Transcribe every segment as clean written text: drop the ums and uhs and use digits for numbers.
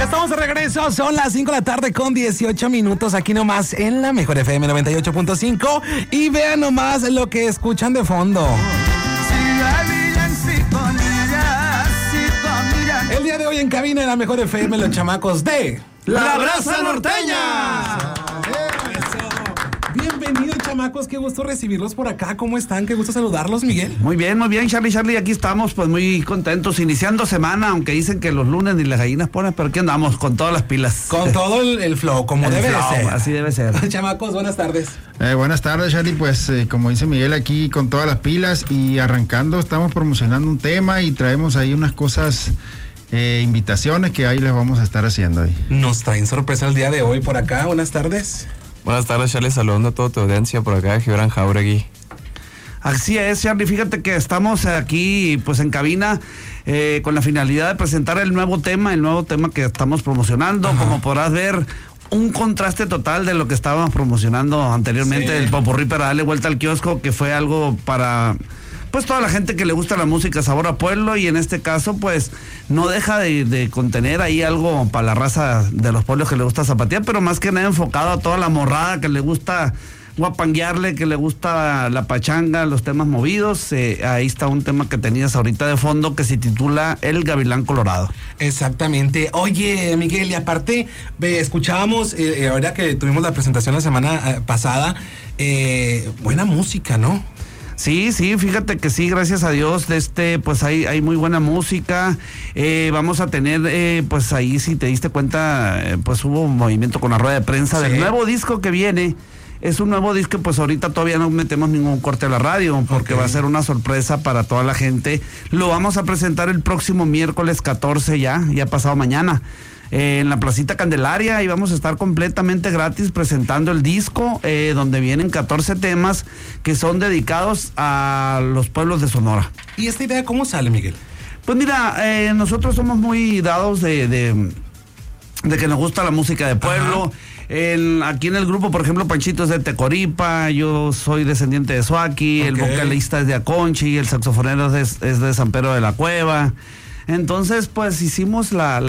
Ya estamos de regreso, son las 5 de la tarde con 18 minutos aquí nomás en la Mejor FM 98.5 y vean nomás lo que escuchan de fondo. El día de hoy en cabina de la Mejor FM, los chamacos de La Brasa Norteña. Bienvenidos, chamacos, qué gusto recibirlos por acá. ¿Cómo están? Qué gusto saludarlos, Miguel. Muy bien, Charlie, aquí estamos pues muy contentos, iniciando semana, aunque dicen que los lunes ni las gallinas ponen, pero aquí andamos con todas las pilas. Con todo el flow, como debe ser. Así debe ser. Chamacos, buenas tardes. Buenas tardes, Charlie, pues como dice Miguel, aquí con todas las pilas y arrancando, estamos promocionando un tema y traemos ahí unas cosas, invitaciones que ahí les vamos a estar haciendo ahí. Nos traen sorpresa el día de hoy por acá, buenas tardes. Buenas tardes, Charlie, saludando a toda tu audiencia por acá de Gibran Jauregui. Así es, Charlie, fíjate que estamos aquí pues en cabina con la finalidad de presentar el nuevo tema que estamos promocionando. Ajá. Como podrás ver, un contraste total de lo que estábamos promocionando anteriormente, sí. El popurrí para darle vuelta al kiosco, que fue algo para pues toda la gente que le gusta la música sabor a pueblo, y en este caso pues no deja de contener ahí algo para la raza de los pueblos que le gusta zapatear, pero más que nada enfocado a toda la morrada que le gusta guapanguearle, que le gusta la pachanga, los temas movidos. Ahí está un tema que tenías ahorita de fondo que se titula El Gavilán Colorado. Exactamente. Oye, Miguel, y aparte escuchábamos, ahora que tuvimos la presentación la semana pasada, buena música, ¿no? Sí, fíjate que sí, gracias a Dios, pues hay muy buena música. Vamos a tener, pues ahí, si te diste cuenta, pues hubo un movimiento con la rueda de prensa del nuevo disco que viene. Es un nuevo disco, pues ahorita todavía no metemos ningún corte a la radio, porque va a ser una sorpresa para toda la gente. Lo vamos a presentar el próximo miércoles 14 ya pasado mañana. En la Placita Candelaria, y vamos a estar completamente gratis presentando el disco, donde vienen 14 temas que son dedicados a los pueblos de Sonora. ¿Y esta idea cómo sale, Miguel? Pues mira, nosotros somos muy dados de que nos gusta la música de pueblo. Aquí en el grupo, por ejemplo, Panchito es de Tecoripa, yo soy descendiente de Suaki, el vocalista es de Aconchi, el saxofonero es de San Pedro de la Cueva. Entonces, pues hicimos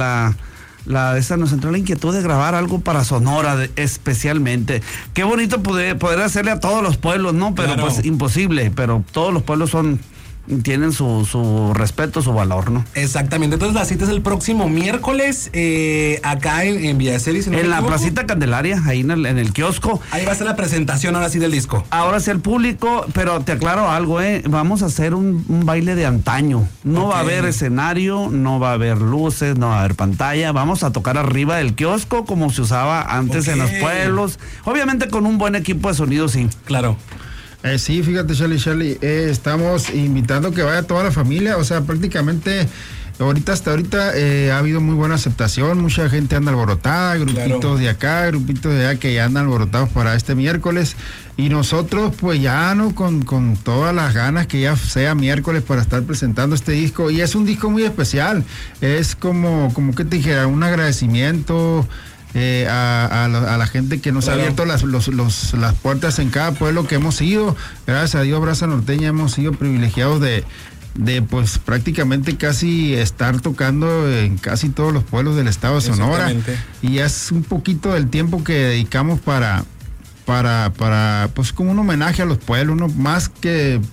esa nos entró la inquietud de grabar algo para Sonora especialmente. Qué bonito poder hacerle a todos los pueblos, ¿no? Pero claro, pues imposible, pero todos los pueblos tienen su respeto, su valor, ¿no? Exactamente. Entonces la cita es el próximo miércoles acá en Villaceris. En la Placita Candelaria, ahí en el kiosco. Ahí va a ser la presentación ahora sí del disco. Ahora sí el público, pero te aclaro algo, vamos a hacer un baile de antaño. No va a haber escenario, no va a haber luces, no va a haber pantalla. Vamos a tocar arriba del kiosco como se usaba antes en los pueblos. Obviamente con un buen equipo de sonido, sí. Claro. Sí, fíjate, Charlie, estamos invitando que vaya toda la familia, o sea, prácticamente hasta ahorita ha habido muy buena aceptación, mucha gente anda alborotada, grupitos de acá, grupitos de allá que ya andan alborotados para este miércoles, y nosotros pues ya no con todas las ganas que ya sea miércoles para estar presentando este disco, y es un disco muy especial, es como que te dijera, un agradecimiento a la gente que nos ha abierto las puertas en cada pueblo que hemos ido. Gracias a Dios, Brasa Norteña, hemos sido privilegiados de pues prácticamente casi estar tocando en casi todos los pueblos del estado de Sonora, y es un poquito del tiempo que dedicamos para pues como un homenaje a los pueblos, ¿no? Más que